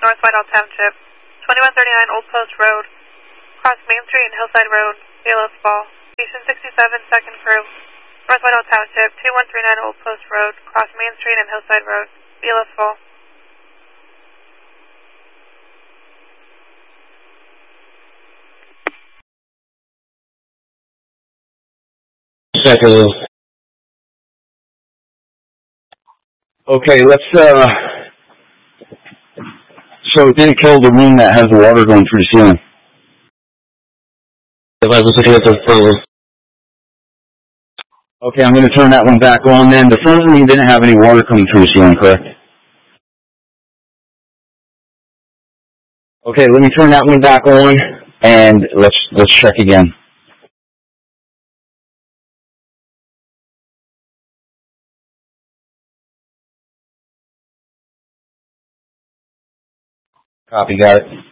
North Whitehall Township, 2139 Old Post Road, cross Main Street and Hillside Road, Bailiffs Fall. Station 67, second crew, North Whitehall Township, 2139 Old Post Road, cross Main Street and Hillside Road, Bailiffs Fall. Second. Okay, let's, so it didn't kill the room that has the water going through the ceiling. Okay, I'm going to turn that one back on then. The front room didn't have any water coming through the ceiling, correct? Okay, let me turn that one back on, and let's check again. Copy, got it.